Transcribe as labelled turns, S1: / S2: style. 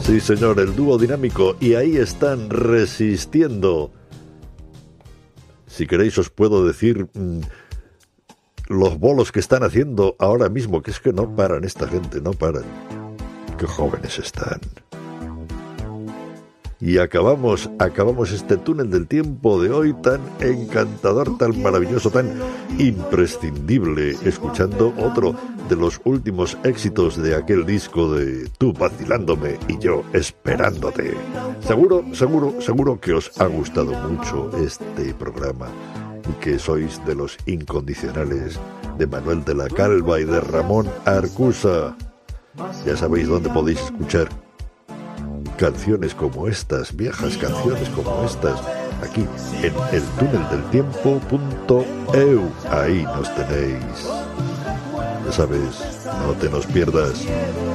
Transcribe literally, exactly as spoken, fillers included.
S1: Sí, señor, el dúo dinámico, y ahí están resistiendo. Si queréis os puedo decir mmm, los bolos que están haciendo ahora mismo, que es que no paran esta gente, no paran. Qué jóvenes están. Y acabamos, acabamos este túnel del tiempo de hoy tan encantador, tan maravilloso, tan imprescindible, escuchando otro de los últimos éxitos de aquel disco de Tú vacilándome y yo esperándote. Seguro, seguro, seguro que os ha gustado mucho este programa y que sois de los incondicionales de Manuel de la Calva y de Ramón Arcusa. Ya sabéis dónde podéis escuchar canciones como estas, viejas canciones como estas, aquí en el túnel del tiempo punto e u. Ahí nos tenéis. Ya sabes, no te nos pierdas.